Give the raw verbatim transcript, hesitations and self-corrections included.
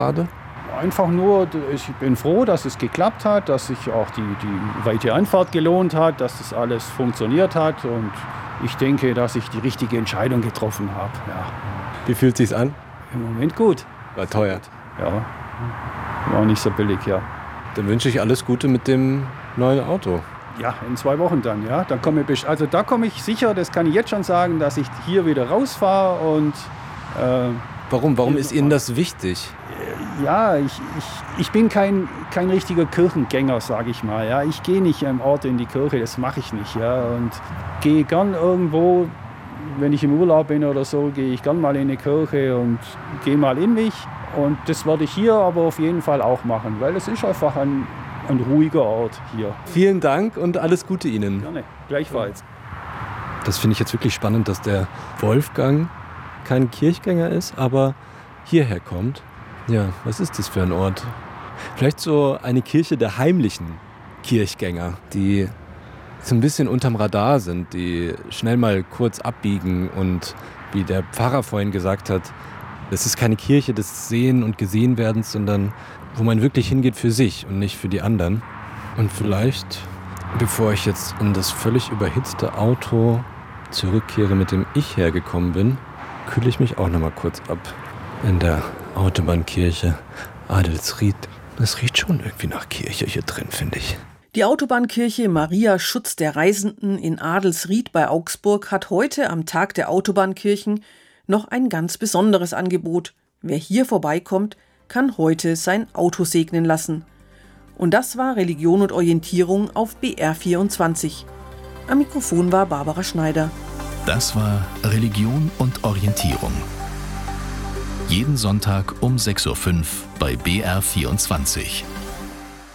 gerade? Einfach nur, ich bin froh, dass es geklappt hat, dass sich auch die, die weite Anfahrt gelohnt hat, dass das alles funktioniert hat und ich denke, dass ich die richtige Entscheidung getroffen habe. Ja. Wie fühlt es sich an? Im Moment gut. War teuer. Ja, war nicht so billig, ja. Dann wünsche ich alles Gute mit dem neuen Auto. Ja, in zwei Wochen dann, ja. Dann komme ich, also da komme ich sicher, das kann ich jetzt schon sagen, dass ich hier wieder rausfahre und... Äh, Warum? Warum ist Ihnen das wichtig? Ja, ich, ich, ich bin kein, kein richtiger Kirchengänger, sage ich mal. Ja. Ich gehe nicht am Ort in die Kirche, das mache ich nicht. Ja. Und gehe gern irgendwo, wenn ich im Urlaub bin oder so, gehe ich gern mal in eine Kirche und gehe mal in mich. Und das werde ich hier aber auf jeden Fall auch machen, weil es ist einfach ein, ein ruhiger Ort hier. Vielen Dank und alles Gute Ihnen. Gerne, gleichfalls. Das finde ich jetzt wirklich spannend, dass der Wolfgang kein Kirchgänger ist, aber hierher kommt. Ja, was ist das für ein Ort? Vielleicht so eine Kirche der heimlichen Kirchgänger, die so ein bisschen unterm Radar sind, die schnell mal kurz abbiegen und wie der Pfarrer vorhin gesagt hat, es ist keine Kirche des Sehen und Gesehenwerdens, sondern wo man wirklich hingeht für sich und nicht für die anderen. Und vielleicht, bevor ich jetzt in das völlig überhitzte Auto zurückkehre, mit dem ich hergekommen bin, kühle ich mich auch noch mal kurz ab in der Autobahnkirche Adelsried. Das riecht schon irgendwie nach Kirche hier drin, finde ich. Die Autobahnkirche Maria Schutz der Reisenden in Adelsried bei Augsburg hat heute am Tag der Autobahnkirchen noch ein ganz besonderes Angebot. Wer hier vorbeikommt, kann heute sein Auto segnen lassen. Und das war Religion und Orientierung auf B R vierundzwanzig. Am Mikrofon war Barbara Schneider. Das war Religion und Orientierung. Jeden Sonntag um sechs Uhr fünf bei B R vierundzwanzig.